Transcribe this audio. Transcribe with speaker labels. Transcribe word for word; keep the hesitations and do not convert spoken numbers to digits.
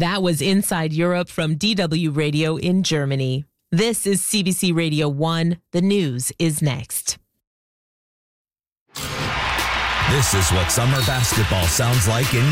Speaker 1: That was Inside Europe from D W Radio in Germany. This is C B C Radio one. The news is next.
Speaker 2: This is what summer basketball sounds like in